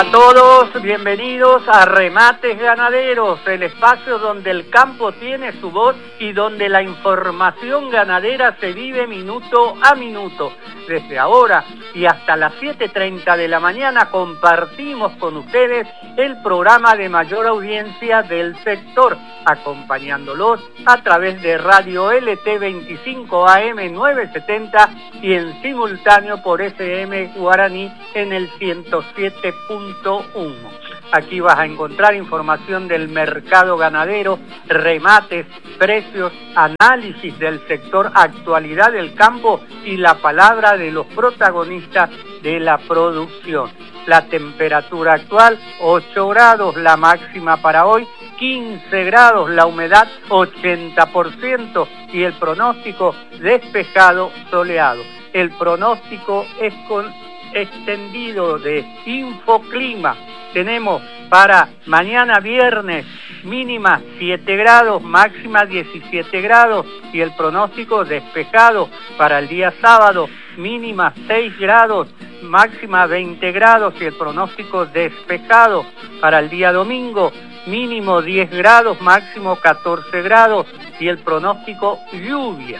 A todos, bienvenidos a Remates Ganaderos, el espacio donde el campo tiene su voz y donde la información ganadera se vive minuto a minuto. Desde ahora y hasta las 7:30 de la mañana compartimos con ustedes el programa de mayor audiencia del sector, acompañándolos a través de Radio LT 25 AM 970 y en simultáneo por FM Guaraní en el 107.1. Aquí vas a encontrar información del mercado ganadero, remates, precios, análisis del sector, actualidad del campo y la palabra de los protagonistas de la producción. La temperatura actual, 8 grados, la máxima para hoy, 15 grados, la humedad 80% y el pronóstico despejado, soleado. El pronóstico es con extendido de Infoclima. Tenemos para mañana viernes mínima 7 grados, máxima 17 grados y el pronóstico despejado. Para el día sábado mínima 6 grados, máxima 20 grados y el pronóstico despejado. Para el día domingo mínimo 10 grados, máximo 14 grados y el pronóstico lluvia.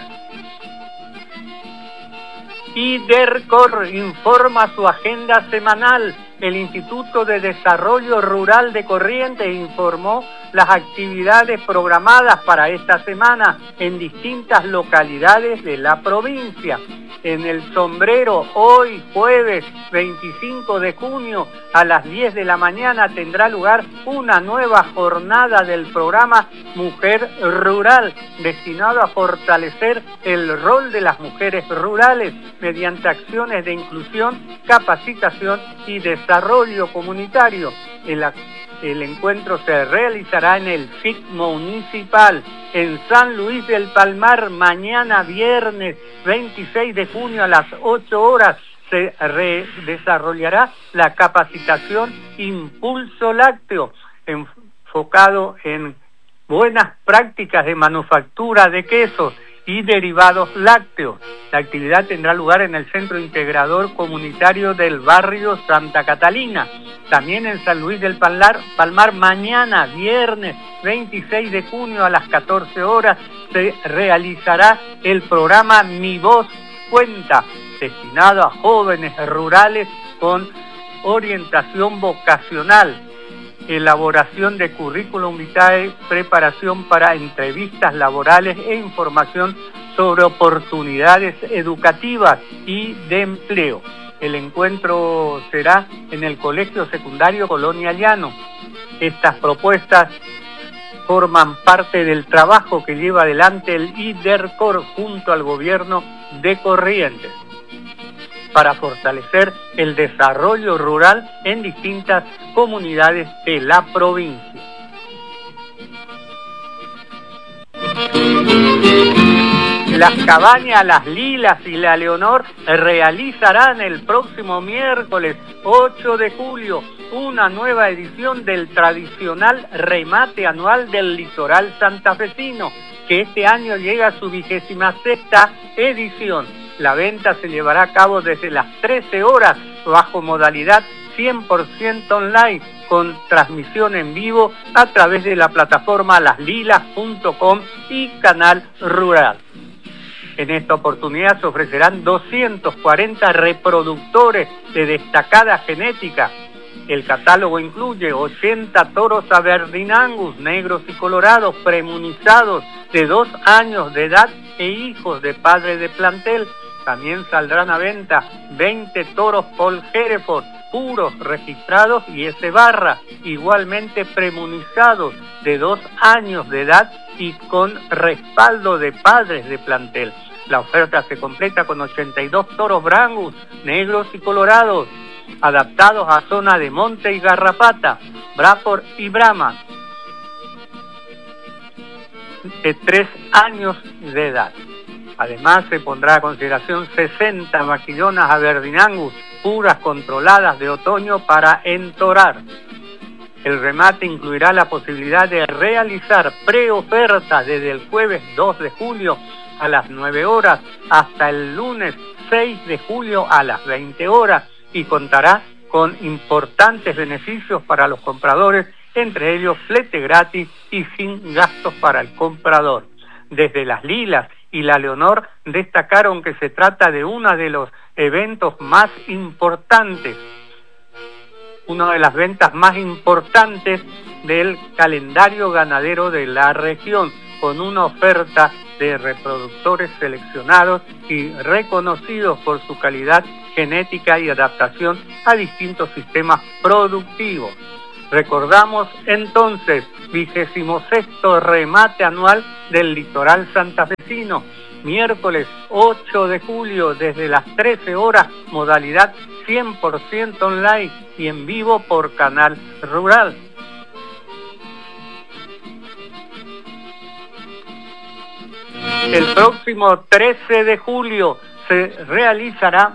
IDERCOR informa su agenda semanal. El Instituto de Desarrollo Rural de Corrientes informó las actividades programadas para esta semana en distintas localidades de la provincia. En El Sombrero, hoy jueves 25 de junio a las 10 de la mañana tendrá lugar una nueva jornada del programa Mujer Rural, destinado a fortalecer el rol de las mujeres rurales mediante acciones de inclusión, capacitación y desarrollo comunitario. El encuentro se realizará en el FIC municipal en San Luis del Palmar mañana viernes 26 de junio a las 8 horas. Se desarrollará la capacitación Impulso Lácteo, enfocado en buenas prácticas de manufactura de quesos y derivados lácteos. La actividad tendrá lugar en el Centro Integrador Comunitario del barrio Santa Catalina. También en San Luis del Palmar mañana, viernes 26 de junio a las 14 horas, se realizará el programa Mi Voz Cuenta, destinado a jóvenes rurales con orientación vocacional, elaboración de currículum vitae, preparación para entrevistas laborales e información sobre oportunidades educativas y de empleo. El encuentro será en el Colegio Secundario Colonia Llano. Estas propuestas forman parte del trabajo que lleva adelante el IDERCOR junto al gobierno de Corrientes para fortalecer el desarrollo rural en distintas comunidades de la provincia. Las Cabañas Las Lilas y La Leonor realizarán el próximo miércoles 8 de julio una nueva edición del tradicional remate anual del litoral santafesino, que este año llega a su 26ª edición. La venta se llevará a cabo desde las 13 horas bajo modalidad 100% online, con transmisión en vivo a través de la plataforma laslilas.com y Canal Rural. En esta oportunidad se ofrecerán 240 reproductores de destacada genética. El catálogo incluye 80 toros Aberdeen Angus, negros y colorados, premunizados de 2 años de edad e hijos de padre de plantel. También saldrán a venta 20 toros Paul Hereford, puros, registrados y S barra, igualmente premunizados de 2 años de edad y con respaldo de padres de plantel. La oferta se completa con 82 toros Brangus, negros y colorados, adaptados a zona de monte y garrapata, Braford y Brahma, de 3 años de edad. Además, se pondrá a consideración 60 vaquillonas Aberdeen Angus, puras controladas de otoño para entorar. El remate incluirá la posibilidad de realizar preofertas desde el jueves 2 de julio a las 9 horas hasta el lunes 6 de julio a las 20 horas y contará con importantes beneficios para los compradores, entre ellos flete gratis y sin gastos para el comprador. Desde Las Lilas y la Leonor destacaron que se trata de uno de los eventos más importantes, una de las ventas más importantes del calendario ganadero de la región, con una oferta de reproductores seleccionados y reconocidos por su calidad genética y adaptación a distintos sistemas productivos. Recordamos entonces, 26º remate anual del litoral santafesino, miércoles 8 de julio desde las 13 horas, modalidad 100% online y en vivo por Canal Rural. El próximo 13 de julio se realizará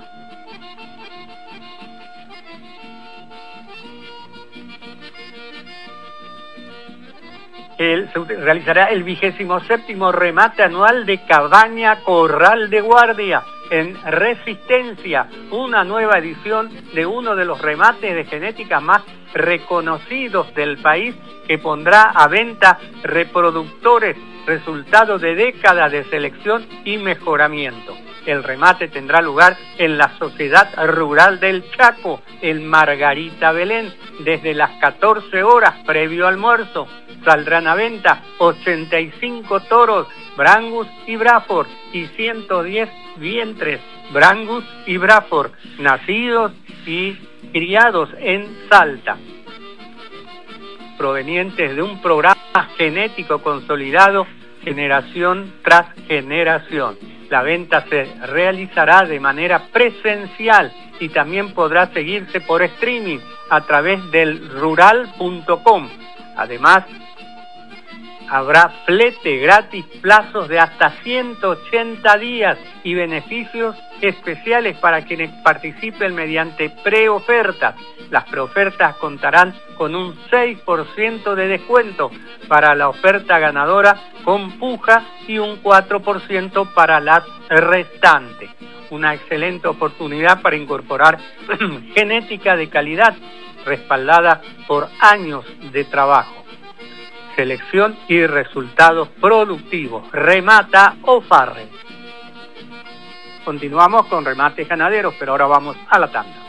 el 27º remate anual de Cabaña Corral de Guardia en Resistencia, una nueva edición de uno de los remates de genética más reconocidos del país, que pondrá a venta reproductores resultado de décadas de selección y mejoramiento. El remate tendrá lugar en la Sociedad Rural del Chaco, en Margarita Belén, desde las 14 horas previo almuerzo. Saldrán a venta 85 toros Brangus y Braford y 110 vientres Brangus y Braford, nacidos y criados en Salta, provenientes de un programa genético consolidado generación tras generación. La venta se realizará de manera presencial y también podrá seguirse por streaming a través del rural.com. Además, habrá flete gratis, plazos de hasta 180 días y beneficios especiales para quienes participen mediante preofertas. Las preofertas contarán con un 6% de descuento para la oferta ganadora con puja y un 4% para las restantes. Una excelente oportunidad para incorporar genética de calidad respaldada por años de trabajo. Selección y resultados productivos. Remata Ofarre. Continuamos con remates ganaderos, pero ahora vamos a la tanda.